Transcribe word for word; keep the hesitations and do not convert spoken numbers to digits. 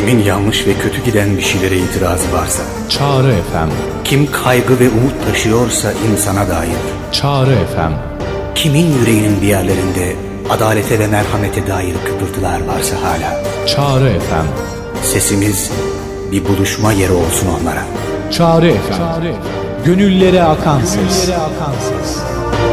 Kimin yanlış ve kötü giden bir şeylere itirazı varsa, Çağrı F M. Kim kaygı ve umut taşıyorsa insana dair, Çağrı F M. Kimin yüreğinin bir yerlerinde adalete ve merhamete dair kıpırtılar varsa hala, Çağrı F M. sesimiz bir buluşma yeri olsun onlara. Çağrı F M. Gönüllere akan ses.